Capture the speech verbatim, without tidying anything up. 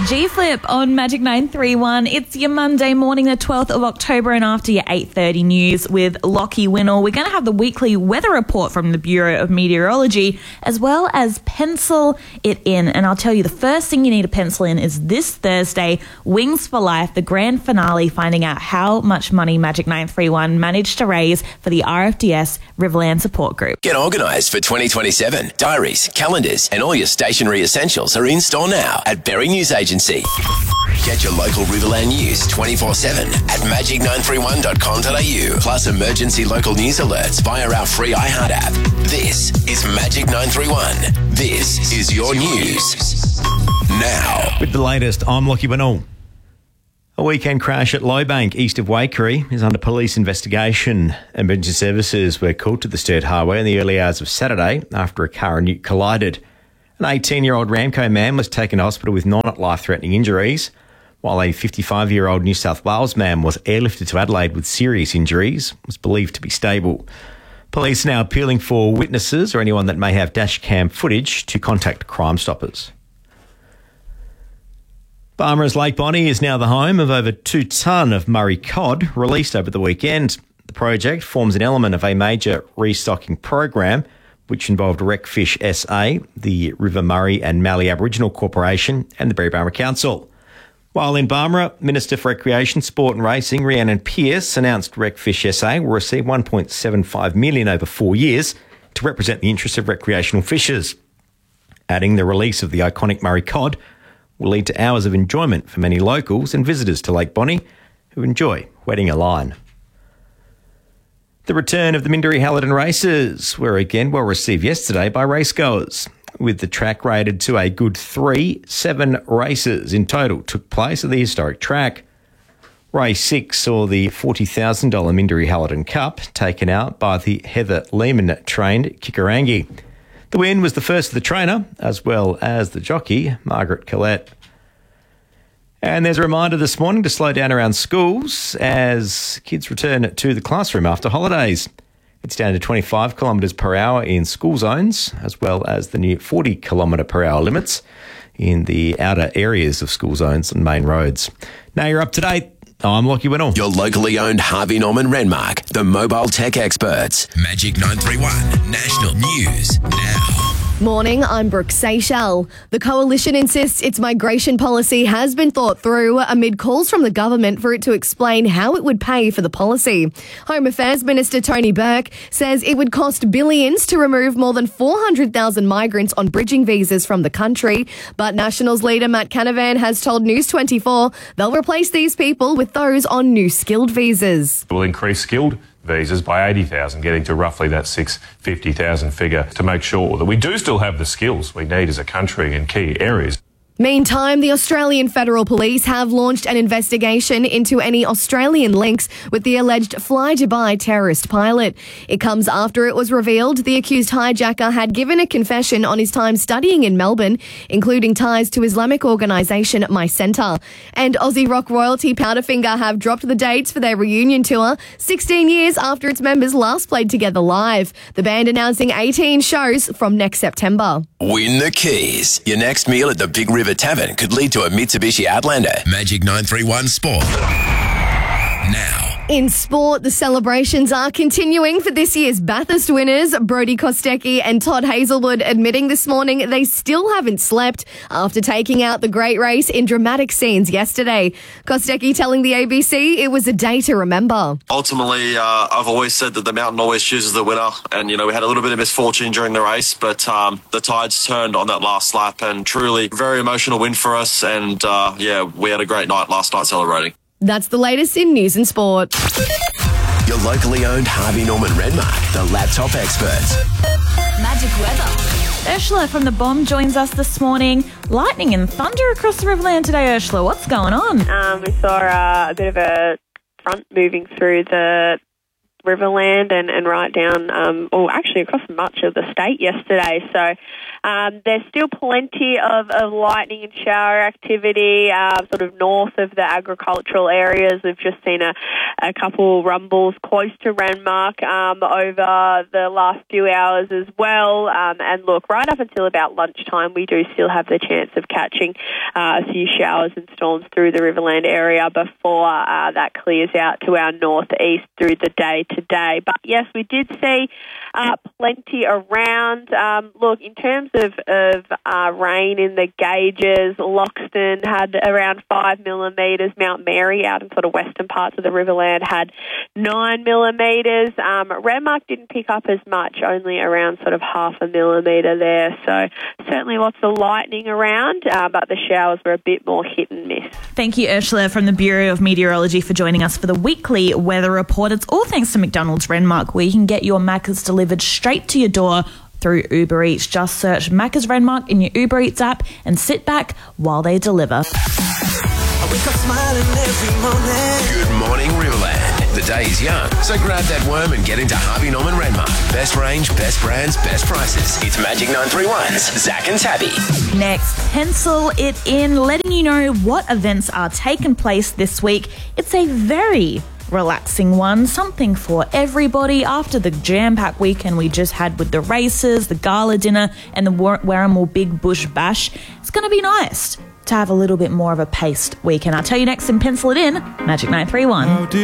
G-Flip on Magic nine three one. It's your Monday morning, the twelfth of October, and after your eight thirty news with Lockie Winnell, we're going to have the weekly weather report from the Bureau of Meteorology, as well as pencil it in. And I'll tell you, the first thing you need to pencil in is this Thursday, Wings for Life, the grand finale, finding out how much money Magic nine three one managed to raise for the R F D S Riverland Support Group. Get organised for twenty twenty-seven. Diaries, calendars, and all your stationery essentials are in store now at Berry News Agency. Get your local Riverland news twenty-four seven at magic nine three one dot com dot a u, plus emergency local news alerts via our free iHeart app. This is Magic nine three one. This is your news. Now. With the latest, I'm Lockie Winnell. A weekend crash at Lowbank, east of Waikerie, is under police investigation. Emergency services were called to the Sturt Highway in the early hours of Saturday after a car and ute collided. An eighteen-year-old Ramco man was taken to hospital with non-life-threatening injuries, while a fifty-five-year-old New South Wales man was airlifted to Adelaide with serious injuries, was believed to be stable. Police are now appealing for witnesses or anyone that may have dash cam footage to contact Crime Stoppers. Barmera's Lake Bonnie is now the home of over two tonne of Murray cod released over the weekend. The project forms an element of a major restocking program which involved Recfish S A, the River Murray and Mallee Aboriginal Corporation and the Berry-Barmera Council. While in Barmera, Minister for Recreation, Sport and Racing, Rhiannon Pearce, announced Recfish S A will receive one point seven five million dollars over four years to represent the interests of recreational fishers, adding the release of the iconic Murray cod will lead to hours of enjoyment for many locals and visitors to Lake Bonnie who enjoy wetting a line. The return of the Minderoo Hallerton races were again well received yesterday by racegoers, with the track rated to a good three. Seven races in total took place at the historic track. Race six saw the forty thousand dollars Minderoo Hallerton Cup taken out by the Heather Lehman-trained Kikarangi. The win was the first of the trainer, as well as the jockey, Margaret Collette. And there's a reminder this morning to slow down around schools as kids return to the classroom after holidays. It's down to twenty-five kilometres per hour in school zones, as well as the new forty kilometre per hour limits in the outer areas of school zones and main roads. Now you're up to date. I'm Lockie Winnell. Your locally owned Harvey Norman Renmark, the mobile tech experts. Magic nine three one, National News Now. Morning, I'm Brooke Seychelles. The Coalition insists its migration policy has been thought through amid calls from the government for it to explain how it would pay for the policy. Home Affairs Minister Tony Burke says it would cost billions to remove more than four hundred thousand migrants on bridging visas from the country. But Nationals leader Matt Canavan has told News twenty-four they'll replace these people with those on new skilled visas. We'll increase skilled visas by eighty thousand, getting to roughly that six hundred fifty thousand figure to make sure that we do still have the skills we need as a country in key areas. Meantime, the Australian Federal Police have launched an investigation into any Australian links with the alleged Fly Dubai terrorist pilot. It comes after it was revealed the accused hijacker had given a confession on his time studying in Melbourne, including ties to Islamic organisation My Centre. And Aussie rock royalty Powderfinger have dropped the dates for their reunion tour, sixteen years after its members last played together live. The band announcing eighteen shows from next September. Win the keys. Your next meal at the Big River Tavern could lead to a Mitsubishi Outlander. Magic nine three one Sport. Now. In sport, the celebrations are continuing for this year's Bathurst winners. Brodie Kostecki and Todd Hazelwood admitting this morning they still haven't slept after taking out the great race in dramatic scenes yesterday. Kostecki telling the A B C it was a day to remember. Ultimately, uh, I've always said that the mountain always chooses the winner. And, you know, we had a little bit of misfortune during the race, but um, the tides turned on that last lap and truly very emotional win for us. And, uh, yeah, we had a great night last night celebrating. That's the latest in news and sport. Your locally owned Harvey Norman Renmark, the laptop experts. Magic weather. Ursula from The Bomb joins us this morning. Lightning and thunder across the Riverland today, Ursula. What's going on? Um, we saw uh, a bit of a front moving through the Riverland and, and right down, um, or actually across much of the state yesterday. So Um, there's still plenty of, of lightning and shower activity uh, sort of north of the agricultural areas. We've just seen a, a couple rumbles close to Renmark um, over the last few hours as well. Um, and look, right up until about lunchtime, we do still have the chance of catching uh, a few showers and storms through the Riverland area before uh, that clears out to our northeast through the day today. But yes, we did see uh, plenty around. Um, look, in terms of, of uh, rain in the gauges, Loxton had around five millimetres. Mount Mary out in sort of western parts of the Riverland had nine millimetres. Um, Renmark didn't pick up as much, only around sort of half a millimetre there. So certainly lots of lightning around, uh, but the showers were a bit more hit and miss. Thank you, Ursula from the Bureau of Meteorology, for joining us for the weekly weather report. It's all thanks to McDonald's Renmark, where you can get your Maccas delivered straight to your door through Uber Eats. Just search Macca's Renmark in your Uber Eats app and sit back while they deliver. I wake up smiling every morning. Good morning, Riverland. The day is young, so grab that worm and get into Harvey Norman Renmark. Best range, best brands, best prices. It's Magic nine three one's Zach and Tabby. Next, pencil it in, letting you know what events are taking place this week. It's a very relaxing one, something for everybody after the jam-packed weekend we just had with the races, the gala dinner and the Warramul Big Bush Bash. It's going to be nice to have a little bit more of a paced weekend. I'll tell you next in Pencil It In, Magic nine three one.